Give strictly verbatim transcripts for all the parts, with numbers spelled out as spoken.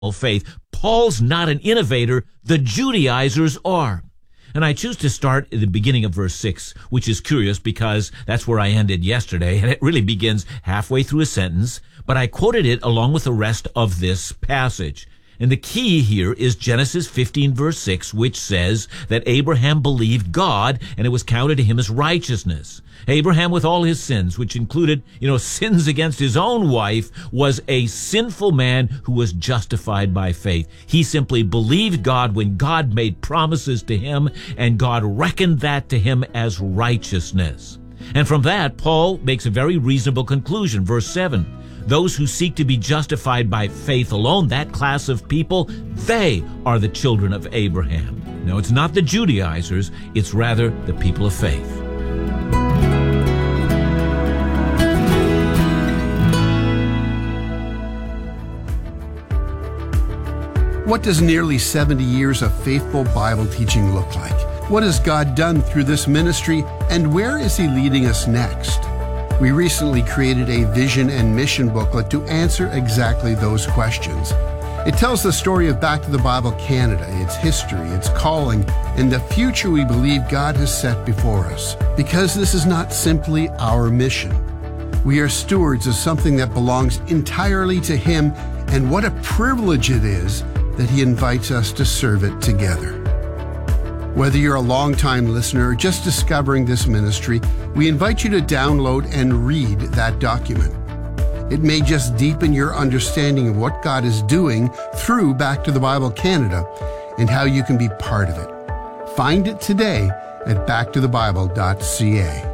faith. Paul's not an innovator. The Judaizers are. And I choose to start at the beginning of verse six, which is curious because that's where I ended yesterday, and it really begins halfway through a sentence, but I quoted it along with the rest of this passage. And the key here is Genesis fifteen, verse six, which says that Abraham believed God, and it was counted to him as righteousness. Abraham, with all his sins, which included, you know, sins against his own wife, was a sinful man who was justified by faith. He simply believed God when God made promises to him, and God reckoned that to him as righteousness. And from that, Paul makes a very reasonable conclusion. Verse seven. Those who seek to be justified by faith alone, that class of people, they are the children of Abraham. No, it's not the Judaizers, it's rather the people of faith. What does nearly seventy years of faithful Bible teaching look like? What has God done through this ministry, and where is He leading us next? We recently created a vision and mission booklet to answer exactly those questions. It tells the story of Back to the Bible Canada, its history, its calling, and the future we believe God has set before us. Because this is not simply our mission. We are stewards of something that belongs entirely to Him, and what a privilege it is that He invites us to serve it together. Whether you're a longtime listener or just discovering this ministry, we invite you to download and read that document. It may just deepen your understanding of what God is doing through Back to the Bible Canada and how you can be part of it. Find it today at back to the bible dot c a.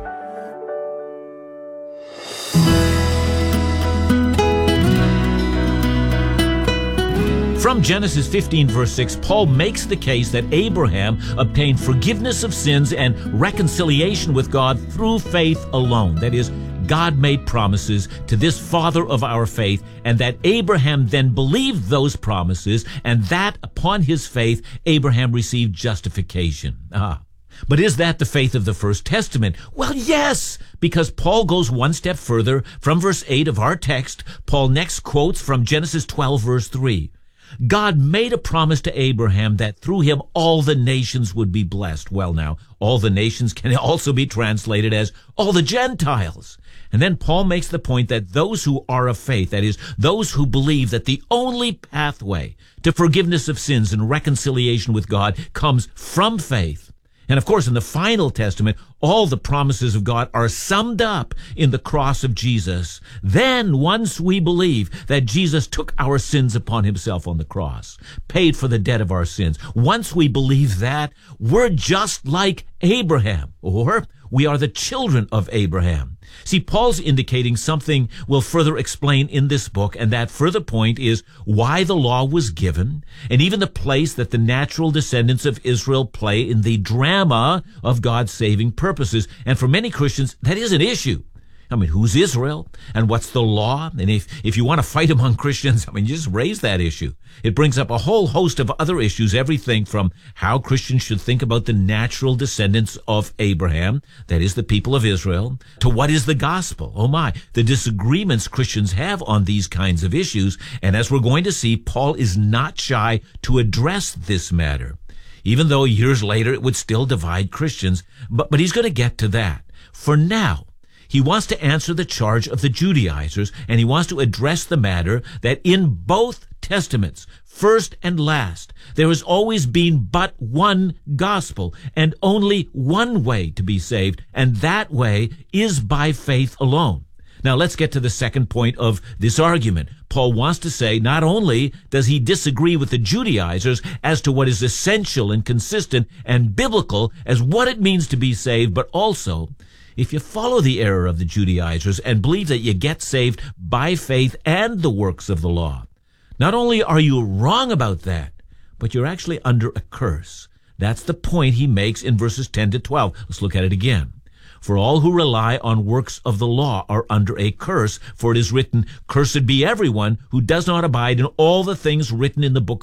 From Genesis fifteen, verse six, Paul makes the case that Abraham obtained forgiveness of sins and reconciliation with God through faith alone. That is, God made promises to this father of our faith, and that Abraham then believed those promises, and that upon his faith, Abraham received justification. Ah. But is that the faith of the First Testament? Well, yes, because Paul goes one step further. From verse eight of our text, Paul next quotes from Genesis twelve, verse three. God made a promise to Abraham that through him all the nations would be blessed. Well, now, all the nations can also be translated as all the Gentiles. And then Paul makes the point that those who are of faith, that is, those who believe that the only pathway to forgiveness of sins and reconciliation with God comes from faith. And of course, in the final testament, all the promises of God are summed up in the cross of Jesus. Then, once we believe that Jesus took our sins upon himself on the cross, paid for the debt of our sins, once we believe that, we're just like Abraham, or we are the children of Abraham. See, Paul's indicating something we'll further explain in this book, and that further point is why the law was given, and even the place that the natural descendants of Israel play in the drama of God's saving purposes. And for many Christians, that is an issue. I mean, who's Israel? And what's the law? And if, if you want to fight among Christians, I mean, you just raise that issue. It brings up a whole host of other issues, everything from how Christians should think about the natural descendants of Abraham, that is the people of Israel, to what is the gospel. Oh my, the disagreements Christians have on these kinds of issues. And as we're going to see, Paul is not shy to address this matter, even though years later it would still divide Christians. But, but he's going to get to that. For now, he wants to answer the charge of the Judaizers, and he wants to address the matter that in both testaments, first and last, there has always been but one gospel and only one way to be saved, and that way is by faith alone. Now let's get to the second point of this argument. Paul wants to say not only does he disagree with the Judaizers as to what is essential and consistent and biblical as what it means to be saved, but also if you follow the error of the Judaizers and believe that you get saved by faith and the works of the law, not only are you wrong about that, but you're actually under a curse. That's the point he makes in verses ten to twelve. Let's look at it again. For all who rely on works of the law are under a curse, for it is written, "Cursed be everyone who does not abide in all the things written in the book